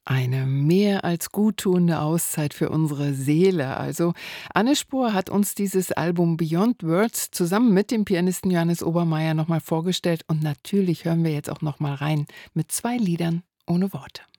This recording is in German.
Eine mehr als guttuende Auszeit für unsere Seele. Also, Anne Spohr hat uns dieses Album Beyond Words zusammen mit dem Pianisten Johannes Obermaier noch mal vorgestellt und natürlich hören wir jetzt auch noch mal rein mit 2 Liedern ohne Worte.